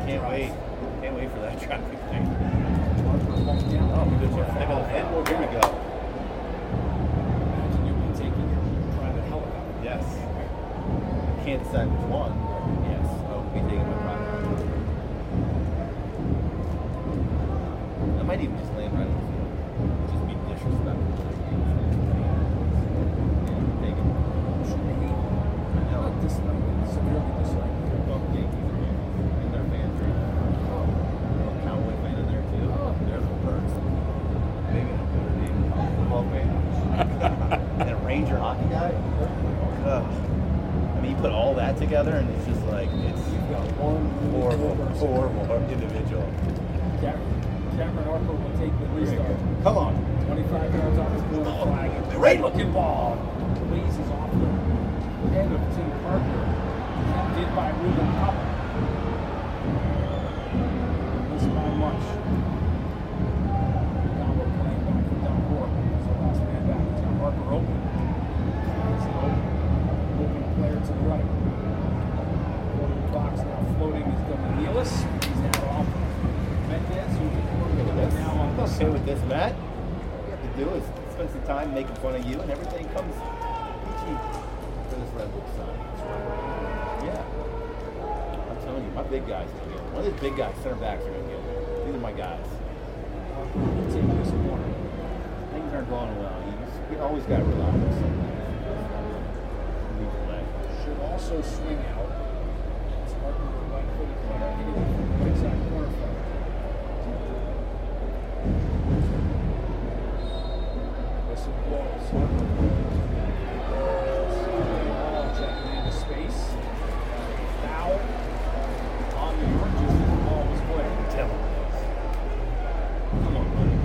Can't wait. Can't wait for that traffic thing. down. Oh, we just stick on the fan. Well, here we go. Imagine you'll be taking your private helicopter. Yes. Can't decide which one. Yes. I'll be taking my private. I might even just land right on the field. Just be disrespectful. Yeah, take it. Not dislike, severely dislike. Well, the Yankees are Yankees. And their fans are little Cowboy fan in there too. They're little birds. Maybe a Notre Dame football fan. And a Ranger hockey guy. I mean, you put all that together and it's just like, it's You've got one horrible individual. Cameron Harper will take the restart. Come on. 25 yards off his corner flag. Great looking ball. Blazes off the head of Tim Parker. Kept in by Ruben Copper. Missed by much. Now we're playing back from Don Moore. So last man back. Tim Parker open. He's an open player to the right. Quarter box now floating is Dylan Nealis. He's now off. Mendez, who's now on I'm the okay with this, Matt. All you have to do is spend some time making fun of you, and everything comes peachy for this Red Bull side. Yeah. I'm telling you, my big guys are good. One of these big guys, center backs, are going to get it. These are my guys. take this corner. Things aren't going well. You always got to rely on something. Lead the way. Should also swing out. It's Harper with the right foot corner. Right side corner flag. Whistle blows. Ball checking into space. Foul on New York just as the ball was played. Tell him. Come on, buddy.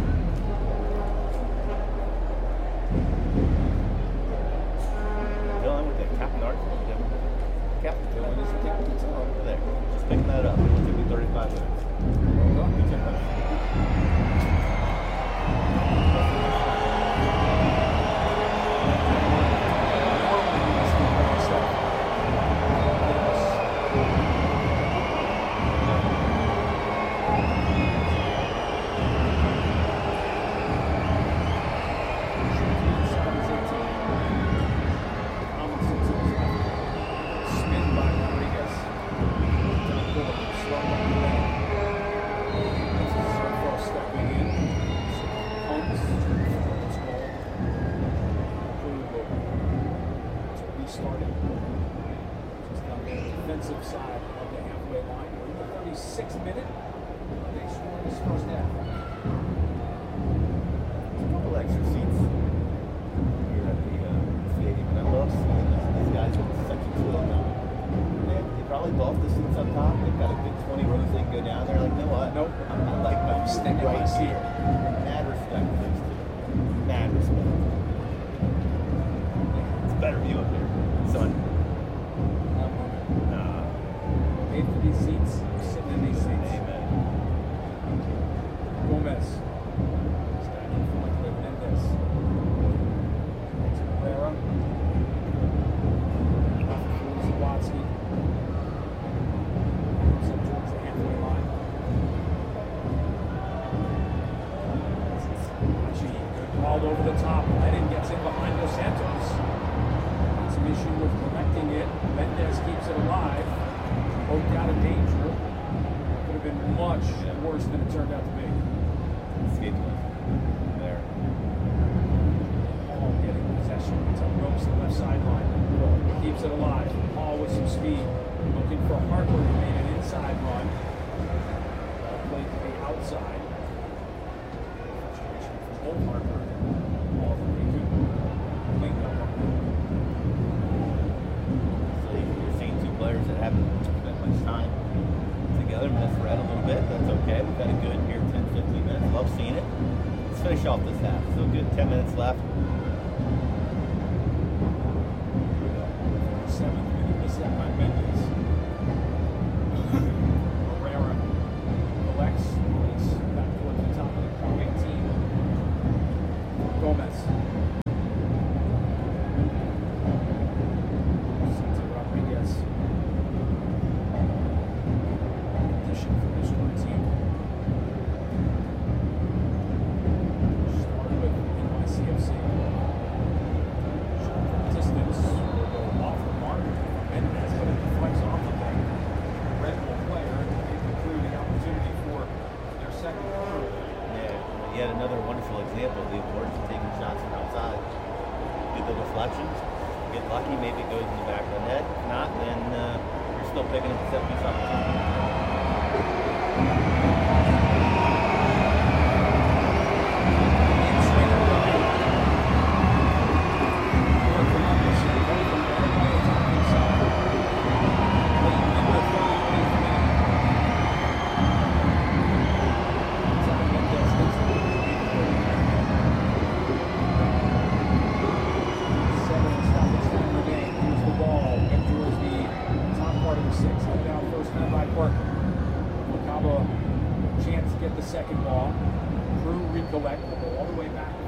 Dylan with the captain art. Captain Dylan is the captain. over there. Just picking that up. It took me 35 minutes. Well done. Defensive side of the halfway line. We're in the 36th minute. They scored this first half. There's a couple extra seats here at the stadium, and I love seeing these guys with section 2 on them. They probably bought the seats up top. They've got a good 20 rows they can go down there. Like, you know what? Nope. I like my Sticking right my seat. here. Mad respect for these two. Mad respect. It's a better view up here. Son. Paid for these seats. I'm sitting in these seats. Amen. Gomez. Standing in front with Mendez. It's Herrera. Zawatsky. Moves up towards the halfway line. Haji, good ball over the top. Lennon gets in behind Dos Santos. Some issue with correcting it. Mendez keeps it alive. Poked out of danger. Could have been much worse than it turned out to be. Escaped one. There. Paul getting possession. It's on ropes the left sideline. Keeps it alive. Paul with some speed. Looking for Harper who made an inside run. Played to the outside. Frustration from both Harper. Paul from Riku. Link up on him. So you're seeing two players that haven't spent much time together, misread a little bit. That's okay. We've had a good here 10, 15 minutes. Love seeing it. Let's finish off this half. Still good. 10 minutes left. 7th minute, this is by Mendez. Herrera collects, plays back towards the top of the car 18. Gomez. Cesar Rodriguez. Addition deflections. Get lucky, maybe it goes in the back of the net. If not, then you're still picking up the set piece opportunity. Chance to get the second ball. Crew recollect, will go all the way back